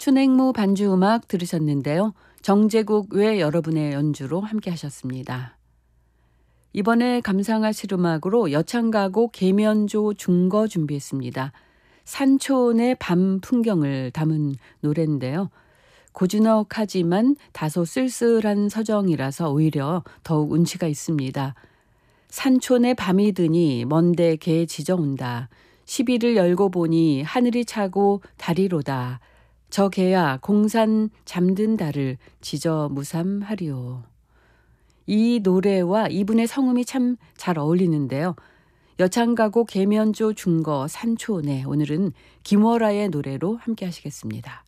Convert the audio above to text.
춘행무 반주 음악 들으셨는데요. 정제국 외 여러분의 연주로 함께 하셨습니다. 이번에 감상하실 음악으로 여창가곡 계면조 중거 준비했습니다. 산촌의 밤 풍경을 담은 노래인데요. 고즈넉하지만 다소 쓸쓸한 서정이라서 오히려 더욱 운치가 있습니다. 산촌의 밤이 드니 먼데 개 짖어온다. 시비를 열고 보니 하늘이 차고 달이로다. 저 개야 공산 잠든 달을 짖어 무삼하리오. 이 노래와 이분의 성음이 참 잘 어울리는데요. 여창가곡 계면조 중거 산촌에 오늘은 김월아의 노래로 함께 하시겠습니다.